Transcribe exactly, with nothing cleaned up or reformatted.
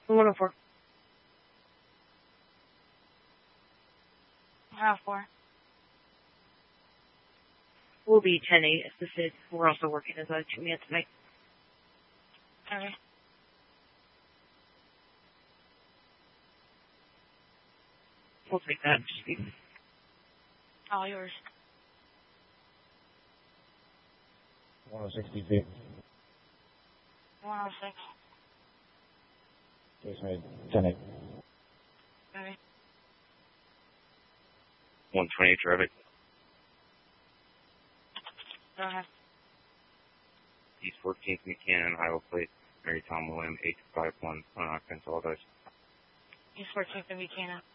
one oh four. one oh four. We'll be ten eight assisted. We're also working as a two-man tonight. Okay. We'll take that. Just be... All yours. one oh six D P. one oh six. Case made. ten eight. Okay. one twenty traffic. Go ahead. East fourteenth Buchanan, Iowa plate, Mary Tom William, eight two five one, unoccupant, all dice. East fourteenth and Buchanan.